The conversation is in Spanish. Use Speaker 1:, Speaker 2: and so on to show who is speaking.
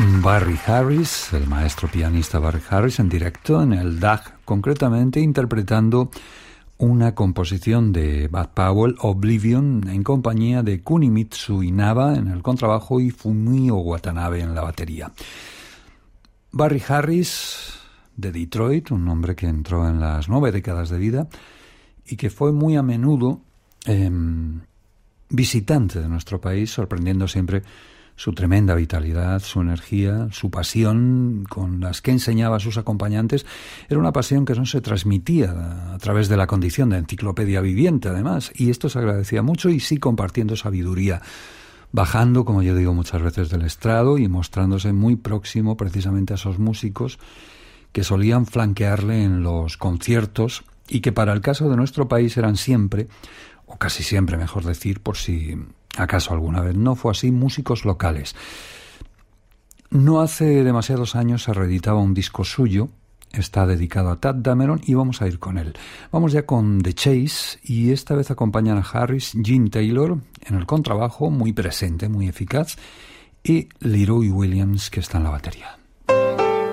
Speaker 1: Barry Harris, el maestro pianista Barry Harris, en directo en el DAG, concretamente interpretando una composición de Bud Powell, Oblivion, en compañía de Kunimitsu Inaba en el contrabajo y Fumio Watanabe en la batería. Barry Harris, de Detroit, un hombre que entró en las 9 décadas de vida y que fue muy a menudo visitante de nuestro país, sorprendiendo siempre su tremenda vitalidad, su energía, su pasión con las que enseñaba a sus acompañantes. Era una pasión que no se transmitía a través de la condición de enciclopedia viviente, además, y esto se agradecía mucho, y sí compartiendo sabiduría, bajando, como yo digo muchas veces, del estrado y mostrándose muy próximo precisamente a esos músicos que solían flanquearle en los conciertos y que para el caso de nuestro país eran siempre, o casi siempre, mejor decir, por si acaso alguna vez no fue así, músicos locales. No hace demasiados años se reeditaba un disco suyo, está dedicado a Tadd Dameron, y vamos a ir con él. Vamos ya con The Chase, y esta vez acompañan a Harris, Gene Taylor en el contrabajo, muy presente, muy eficaz, y Leroy Williams, que está en la batería.